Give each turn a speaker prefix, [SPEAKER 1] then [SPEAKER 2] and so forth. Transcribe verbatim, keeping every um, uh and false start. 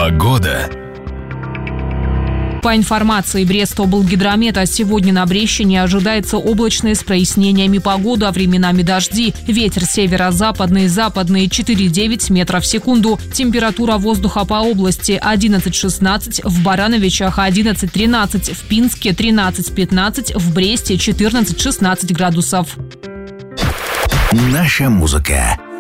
[SPEAKER 1] Погода.
[SPEAKER 2] По информации Брестоблгидромета, сегодня на Брещине ожидается облачная с прояснениями погода, а временами дожди. Ветер северо-западный, западный четыре-девять метров в секунду. Температура воздуха по области одиннадцать-шестнадцать, в Барановичах одиннадцать-тринадцать, в Пинске тринадцать-пятнадцать, в Бресте четырнадцать-шестнадцать градусов.
[SPEAKER 1] Наша музыка.